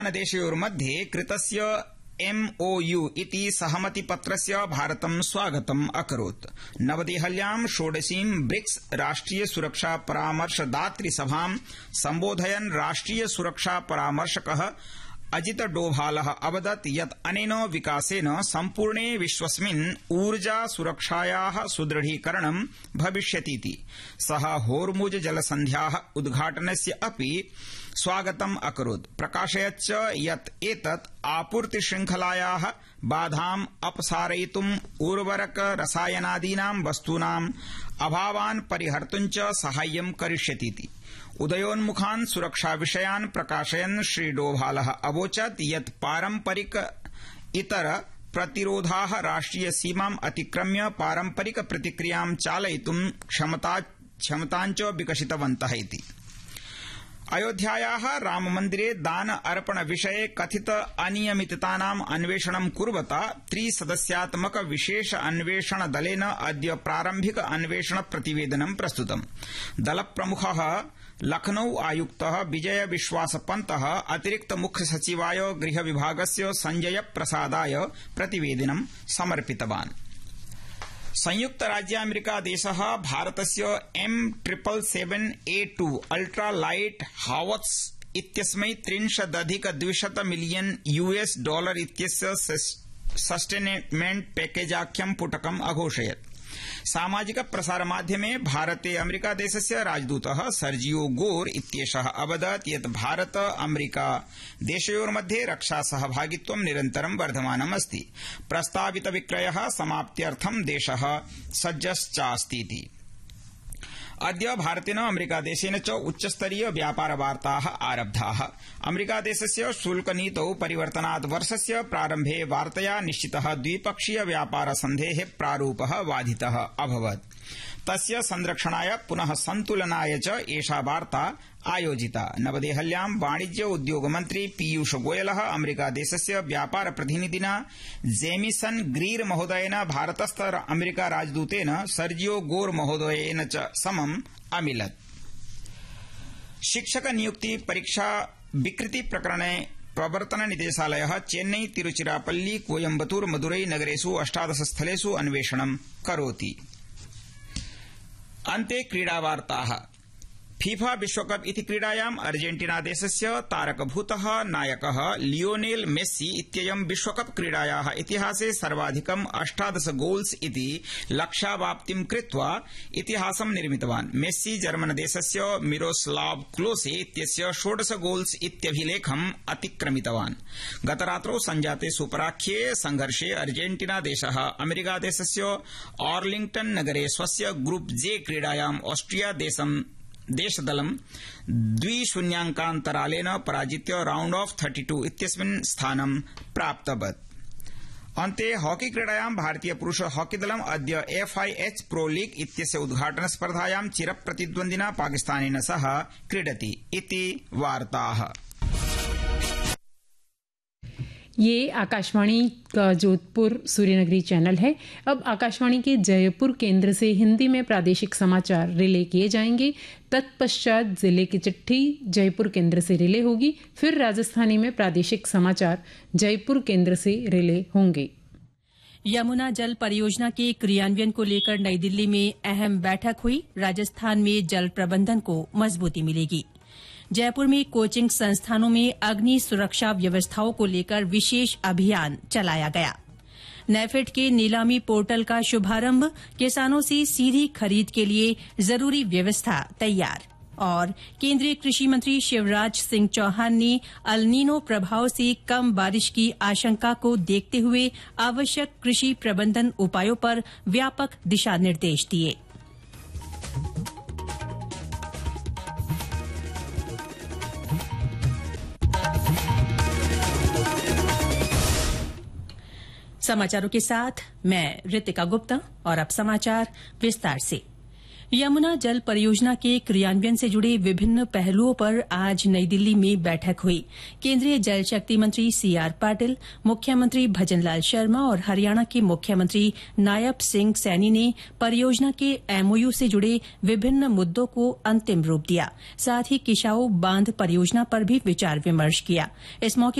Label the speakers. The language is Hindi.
Speaker 1: देशयोर्मध्ये कृतस्य MOU इति सहमतिपत्रस्य भारतं स्वागतम् अकरोत्। नवदेहल्यां षोडशीं ब्रिक्स राष्ट्रिय सुरक्षा परामर्शदातृ सभां सम्बोधयन् राष्ट्रिय सुरक्षा परामर्शकः अजित डोभालः अवदत् यत् अनेन विकासेन सम्पूर्णे विश्वस्मिन् ऊर्जा सुरक्षायाः सुदृढीकरणं भविष्यतीति। सः होर्मुज जलसन्ध्याः उद्घाटनस्य अपि स्वागतम् अकरोत्। प्रकाशयच्च यत् एतत् आपूर्तिशृंखलायाः बाधाम् अपसारयितुम् उर्वरक रसायनादीनां वस्तूनाम् अभावान् परिहर्तुं च साहाय्यं करिष्यतीति। उदयोन्मुखान् सुरक्षा विषयान् प्रकाशयन् श्री डोभालः अवोचत् यत् पारम्परिक इतर प्रतिरोधाः राष्ट्रिय सीमाम् अतिक्रम्य पारम्परिक प्रतिक्रियां चालयितुं क्षमताञ्च विकसितवन्तः इति। अयोध्यायाः राममन्दिरे दान अर्पण विषये कथित अनियमिततानाम् अन्वेषणं कुर्वता त्रिसदस्यात्मक विशेष अन्वेषण दलेन अद्य प्रारम्भिक अन्वेषण प्रतिवेदनं प्रस्तुतम्। दलप्रमुखः लखनऊ आयुक्तः विजय विश्वास पन्तः अतिरिक्त मुख्य सचिवाय गृह विभागस्य संजय प्रसादाय प्रतिवेदनं समर्पितवान्। संयुक्त राज्यामेरिका देशः भारतस्य M777A2 अल्ट्रा लाइट हावर्ट्स इत्यस्मै 30,200 मिलियन $US इत्यस्य सस्टेनेमेंट पैकेजाख्यं पुटकम् अघोषयत्। सामाजिक प्रसारमाध्यमे भारते अमेरिका देशस्य राजदूतः सर्जियो गोर इत्येषः अवदत् यत् भारत अमेरिका देशयोर्मध्ये रक्षा सहभागित्वं निरन्तरं वर्धमानम् अस्ति। प्रस्तावित विक्रयः समाप्त्यर्थं देशः सज्जश्चास्तीति। अद्य भारतेन अमेरिकादेशेन च उच्चस्तरीय व्यापार वार्ताः आरब्धाः। अमेरिकादेशस्य शुल्कनीतौ परिवर्तनात् वर्षस्य प्रारम्भे वार्तया निश्चितः द्विपक्षीय व्यापार सन्धेः प्रारूपः बाधितः अभवत्। तस्य संरक्षणाय पुनः सन्तुलनाय च एषा वार्ता आयोजिता। नवदेहल्यां वाणिज्य उद्योग मन्त्री पीयूष गोयलः अमेरिकादेशस्य व्यापार प्रतिनिधिना जेमिसन ग्रीर महोदयेन भारतस्थ अमेरिका राजदूतेन सर्जियो गोर महोदयेन च समम् अमिलत्। शिक्षक नियुक्ति परीक्षा विकृति प्रकरणे प्रवर्तन निदेशालयः चेन्नई तिरुचिरापल्ली कोयम्बतूर मदुरै नगरेषु 18 स्थलेषु अन्वेषणं करोति। अन्ते क्रीडावार्ताः। फीफा विश्वकप इति क्रीडायाम् अर्जेन्टीना देशस्य तारकभूतः नायकः लियोनेल मेस्सी इत्ययं विश्वकप क्रीडायाः इतिहासे सर्वाधिकं 18 गोल्स इति लक्ष्यावाप्तिं कृत्वा इतिहासं निर्मितवान्। मेस्सी जर्मनदेशस्य मिरोस्लाव क्लोसे इत्यस्य 16 गोल्स इत्यभिलेखम् अतिक्रमितवान्। गतरात्रौ सञ्जाते सुपराख्ये संघर्षे अर्जेन्टीना देशः अमेरिकादेशस्य आर्लिंग्टन नगरे स्वस्य ग्रुप जे क्रीडायाम् ऑस्ट्रिया देशदलं 2-0 पराजित्य राउंड ऑफ 32 इत्यस्मिन् स्थानं प्राप्तवत्। अन्ते हॉकी क्रीडायां भारतीय पुरुष हॉकी दलम् अद्य FIH प्रो लीग इत्यस्य उद्घाटन स्पर्धायां चिरप्रतिद्वन्द्विना पाकिस्तानेन सह क्रीडति इति वार्ताः।
Speaker 2: ये आकाशवाणी का जोधपुर सूर्यनगरी चैनल है। अब आकाशवाणी के जयपुर केंद्र से हिंदी में प्रादेशिक समाचार रिले किए जाएंगे। तत्पश्चात जिले की चिट्ठी जयपुर केंद्र से रिले होगी। फिर राजस्थानी में प्रादेशिक समाचार जयपुर केंद्र से रिले होंगे।
Speaker 3: यमुना जल परियोजना के क्रियान्वयन को लेकर नई दिल्ली में अहम बैठक हुई। राजस्थान में जल प्रबंधन को मजबूती मिलेगी। जयपुर में कोचिंग संस्थानों में अग्नि सुरक्षा व्यवस्थाओं को लेकर विशेष अभियान चलाया गया। नेफेड के नीलामी पोर्टल का शुभारंभ। किसानों से सीधी खरीद के लिए जरूरी व्यवस्था तैयार। और केंद्रीय कृषि मंत्री शिवराज सिंह चौहान ने अल-नीनो प्रभाव से कम बारिश की आशंका को देखते हुए आवश्यक कृषि प्रबंधन उपायों पर व्यापक दिशा निर्देश दिए। समाचारों के साथ मैं ऋतिका गुप्ता और अब समाचार विस्तार से। यमुना जल परियोजना के क्रियान्वयन से जुड़े विभिन्न पहलुओं पर आज नई दिल्ली में बैठक हुई। केंद्रीय जल शक्ति मंत्री सीआर पाटिल, मुख्यमंत्री भजनलाल शर्मा और हरियाणा के मुख्यमंत्री नायब सिंह सैनी ने परियोजना के एमओयू से जुड़े विभिन्न मुद्दों को अंतिम रूप दिया। साथ ही किशाऊ बांध परियोजना पर भी विचार विमर्श किया। इस मौके